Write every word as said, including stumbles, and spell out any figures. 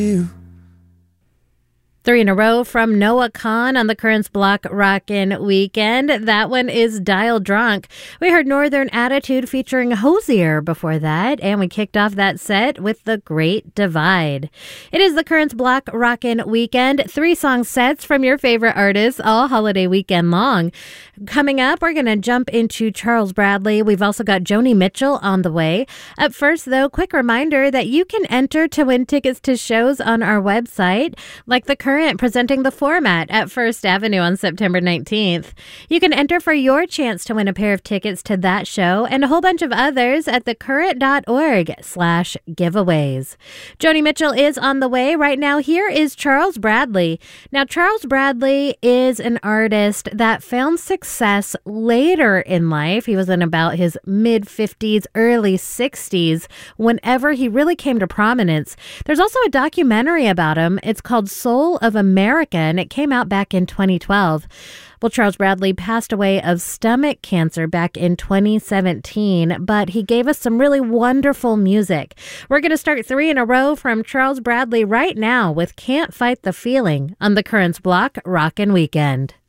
You. Three in a row from Noah Kahan on the Currents Block Rockin' Weekend. That one is Dial Drunk. We heard Northern Attitude featuring Hozier before that, and we kicked off that set with The Great Divide. It is the Currents Block Rockin' Weekend. Three song sets from your favorite artists all holiday weekend long. Coming up, we're going to jump into Charles Bradley. We've also got Joni Mitchell on the way. Up first, though, quick reminder that you can enter to win tickets to shows on our website, like the Current presenting The Format at First Avenue on September nineteenth. You can enter for your chance to win a pair of tickets to that show and a whole bunch of others at thecurrent.org slash giveaways. Joni Mitchell is on the way. Right now, here is Charles Bradley. Now, Charles Bradley is an artist that found success later in life. He was in about his mid-fifties, early sixties, whenever he really came to prominence. There's also a documentary about him. It's called Soul of America, and it came out back in twenty twelve. Well, Charles Bradley passed away of stomach cancer back in twenty seventeen, but he gave us some really wonderful music. We're going to start three in a row from Charles Bradley right now with Can't Fight the Feeling on the Currents Block Rockin' Weekend.